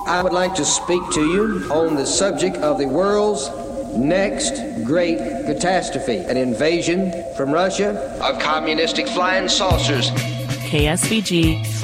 I would like to speak to you on the subject of the world's next great catastrophe, an invasion from Russia of communistic flying saucers. KSVG